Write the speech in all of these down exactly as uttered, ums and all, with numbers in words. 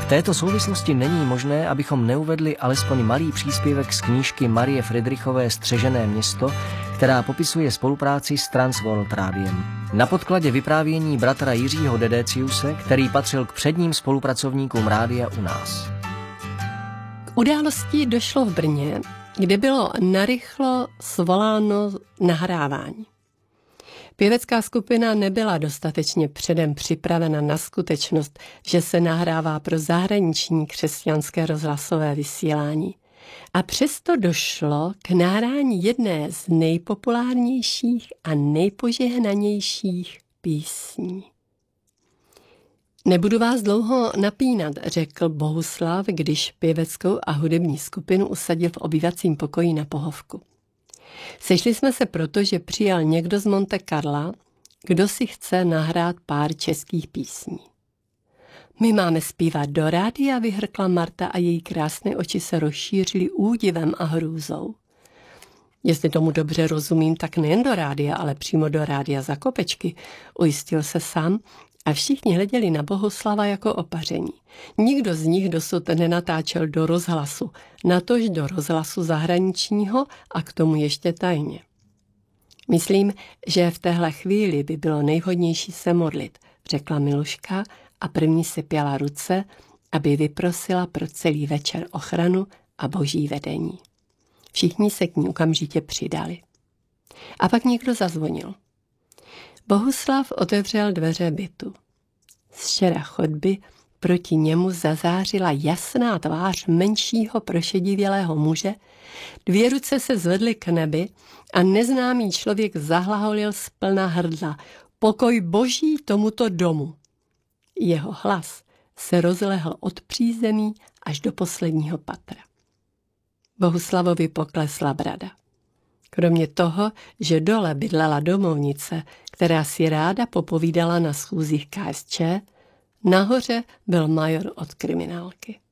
této souvislosti není možné, abychom neuvedli alespoň malý příspěvek z knížky Marie Friedrichové Střežené město, která popisuje spolupráci s Transworld Rádiem. Na podkladě vyprávění bratra Jiřího Dedeciuse, který patřil k předním spolupracovníkům rádia u nás. K události došlo v Brně, kde bylo narychlo svoláno nahrávání. Pěvecká skupina nebyla dostatečně předem připravena na skutečnost, že se nahrává pro zahraniční křesťanské rozhlasové vysílání. A přesto došlo k nahrání jedné z nejpopulárnějších a nejpožehnanějších písní. Nebudu vás dlouho napínat, řekl Bohuslav, když pěveckou a hudební skupinu usadil v obývacím pokoji na pohovku. Sešli jsme se proto, že přijal někdo z Monte Carla, kdo si chce nahrát pár českých písní. My máme zpívat do rádia, vyhrkla Marta a její krásné oči se rozšířily údivem a hrůzou. Jestli tomu dobře rozumím, tak nejen do rádia, ale přímo do rádia za kopečky, ujistil se sám a všichni hleděli na Bohuslava jako opaření. Nikdo z nich dosud nenatáčel do rozhlasu, natož do rozhlasu zahraničního a k tomu ještě tajně. Myslím, že v téhle chvíli by bylo nejvhodnější se modlit, řekla Miluška a první si pěla ruce, aby vyprosila pro celý večer ochranu a boží vedení. Všichni se k ní okamžitě přidali. A pak někdo zazvonil. Bohuslav otevřel dveře bytu. Z šera chodby proti němu zazářila jasná tvář menšího prošedivělého muže, dvě ruce se zvedly k nebi a neznámý člověk zahlaholil z plna hrdla: Pokoj boží tomuto domu. Jeho hlas se rozlehl od přízemí až do posledního patra. Bohuslavovi poklesla brada. Kromě toho, že dole bydlela domovnice, která si ráda popovídala na schůzích K S Č, nahoře byl major od kriminálky.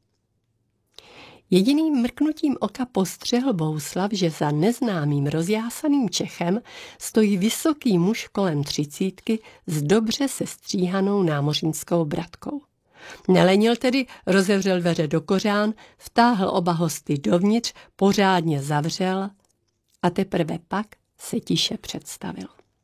Jediným mrknutím oka postřehl Bohuslav, že za neznámým rozjásaným Čechem stojí vysoký muž kolem třicítky s dobře sestříhanou námořnickou bratkou. Nelenil tedy, rozevřel dveře do kořán, vtáhl oba hosty dovnitř, pořádně zavřel a teprve pak se tiše představil.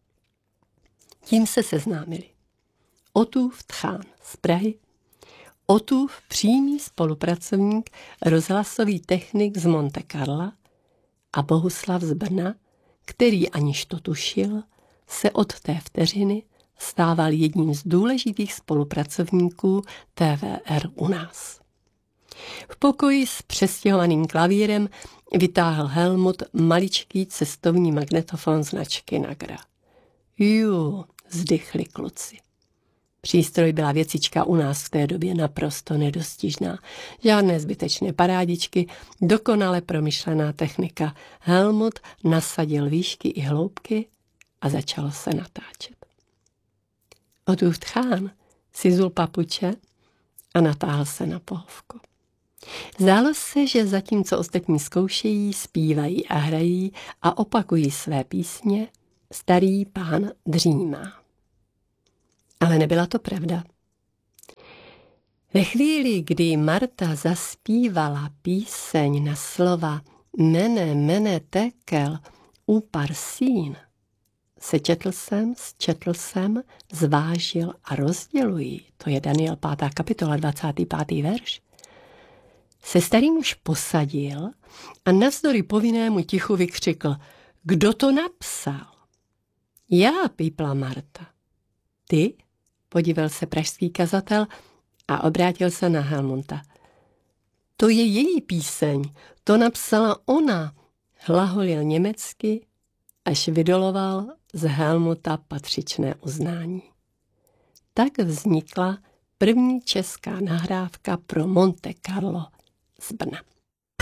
Tím se seznámili. Otův Tchán z Prahy, Otův přímý spolupracovník, rozhlasový technik z Monte Carla a Bohuslav z Brna, který, aniž to tušil, se od té vteřiny stával jedním z důležitých spolupracovníků T V R u nás. V pokoji s přestěhovaným klavírem vytáhl Helmut maličký cestovní magnetofon značky Nagra. Jú, vzdychli kluci. Přístroj byla věcička u nás v té době naprosto nedostižná. Žádné zbytečné parádičky, dokonale promyšlená technika. Helmut nasadil výšky i hloubky a začalo se natáčet. Otův Tchán si zul papuče a natáhl se na pohovku. Zdálo se, že zatímco ostatní zkoušejí, zpívají a hrají a opakují své písně, starý pán dřímá. Ale nebyla to pravda. Ve chvíli, kdy Marta zaspívala píseň na slova Mene, mene tekel, upar sín, sečetl jsem, zčetl jsem, zvážil a rozděluji, to je Daniel pátá kapitola, dvacátý pátý verš, se starý muž posadil a navzdory povinnému tichu vykřikl: Kdo to napsal? Já, pípla Marta. Ty? Podíval se pražský kazatel a obrátil se na Helmuta. To je její píseň, to napsala ona, hlaholil německy, až vydoloval z Helmuta patřičné uznání. Tak vznikla první česká nahrávka pro Monte Carlo z Brna.